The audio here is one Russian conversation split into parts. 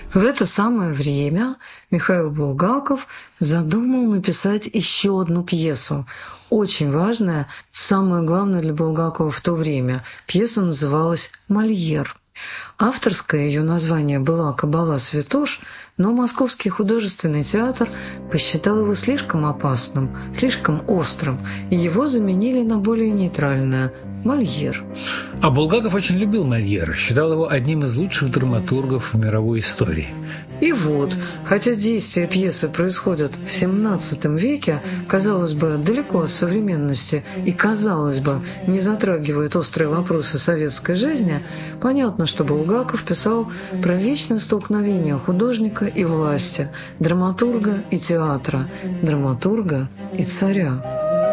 В это самое время Михаил Булгаков задумал написать еще одну пьесу. Очень важная, самое главное для Булгакова в то время. Пьеса называлась «Мольер». Авторское ее название была «Кабала Святош», но Московский художественный театр посчитал его слишком опасным, слишком острым, и его заменили на более нейтральное «Мольер». А Булгаков очень любил Мольера, считал его одним из лучших драматургов в мировой истории. И вот, хотя действия пьесы происходят в XVII веке, казалось бы, далеко от современности и, казалось бы, не затрагивает острые вопросы советской жизни, понятно, что Булгаков писал про вечное столкновение художника и власти, драматурга и театра, драматурга и царя.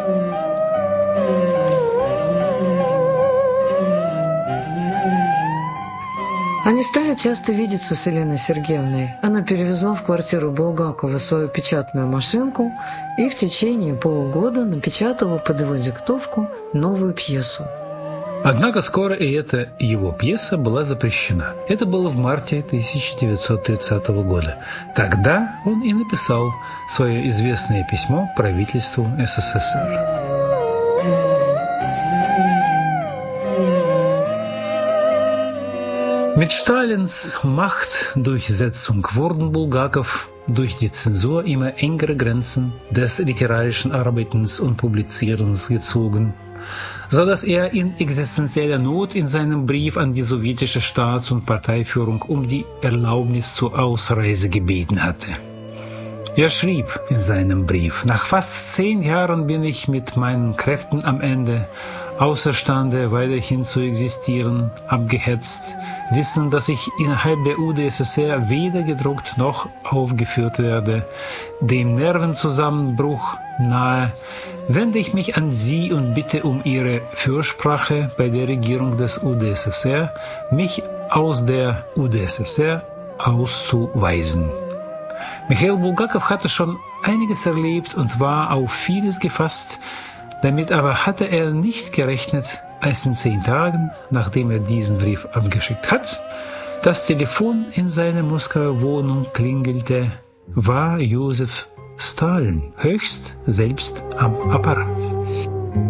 Они стали часто видеться с Еленой Сергеевной. Она перевезла в квартиру Булгакова свою печатную машинку и в течение полугода напечатала под его диктовку новую пьесу. Однако скоро и эта его пьеса была запрещена. Это было в марте 1930 года. Тогда он и написал свое известное письмо правительству СССР. Mit Stalins Machtdurchsetzung wurden Bulgakov durch die Zensur immer engere Grenzen des literarischen Arbeitens und Publizierens gezogen, so dass er in existenzieller Not in seinem Brief an die sowjetische Staats- und Parteiführung um die Erlaubnis zur Ausreise gebeten hatte. Er schrieb in seinem Brief: Nach fast 10 Jahren bin ich mit meinen Kräften am Ende, außerstande weiterhin zu existieren, abgehetzt, wissen, dass ich innerhalb der UdSSR weder gedruckt noch aufgeführt werde, dem Nervenzusammenbruch nahe, wende ich mich an Sie und bitte um Ihre Fürsprache bei der Regierung des UdSSR, mich aus der UdSSR auszuweisen. Michail Bulgakov hatte schon einiges erlebt und war auf vieles gefasst. Damit aber hatte er nicht gerechnet, als in 10 Tagen, nachdem er diesen Brief abgeschickt hat, das Telefon in seiner Moskauer Wohnung klingelte, war Josef Stalin höchst selbst am Apparat.